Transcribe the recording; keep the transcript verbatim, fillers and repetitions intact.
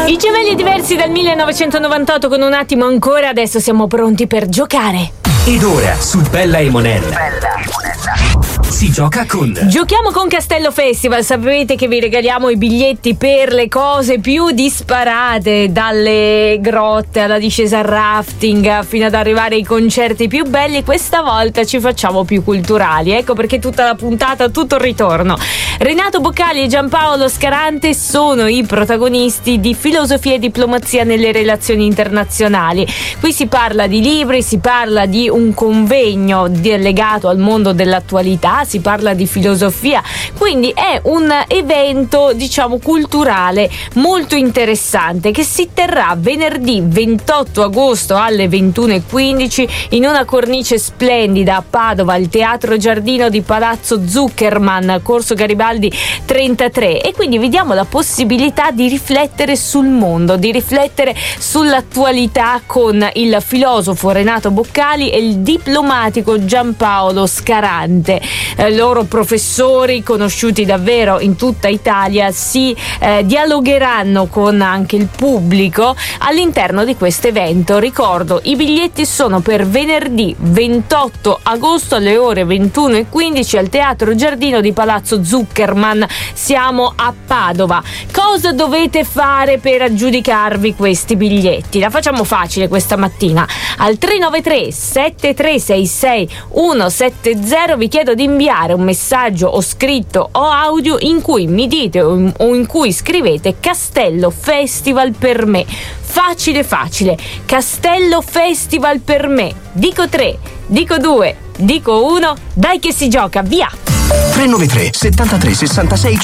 I gemelli diversi dal millenovecentonovantotto con Un attimo ancora, adesso siamo pronti per giocare. Ed ora su Bella e Monella si gioca con Giochiamo con Castello Festival. Sapete che vi regaliamo i biglietti per le cose più disparate, dalle grotte alla discesa al rafting fino ad arrivare ai concerti più belli. Questa volta ci facciamo più culturali, ecco perché tutta la puntata, tutto il ritorno. Renato Boccali e Giampaolo Scarante sono i protagonisti di Filosofia e Diplomazia nelle relazioni internazionali. Qui si parla di libri, si parla di un convegno legato al mondo dell'attualità, si parla di filosofia, quindi è un evento, diciamo, culturale molto interessante che si terrà venerdì ventotto agosto alle ventuno e quindici in una cornice splendida a Padova, al Teatro Giardino di Palazzo Zuckerman, Corso Garibaldi trentatré, e quindi vi diamo la possibilità di riflettere sul mondo, di riflettere sull'attualità con il filosofo Renato Boccali e il diplomatico Giampaolo Scarante. Eh, loro professori conosciuti davvero in tutta Italia si eh, dialogheranno con anche il pubblico all'interno di questo evento. Ricordo, i biglietti sono per venerdì ventotto agosto alle ore ventuno e quindici al Teatro Giardino di Palazzo Zuckerman. Siamo a Padova. Cosa dovete fare per aggiudicarvi questi biglietti? La facciamo facile questa mattina. Al tre nove tre sette tre sei sei uno sette zero vi chiedo di inviare un messaggio o scritto o audio in cui mi dite o in cui scrivete Castello Festival per me. Facile facile, Castello Festival per me. Dico tre, dico due, dico uno, dai che si gioca, via! tre nove tre settantatré sessantasei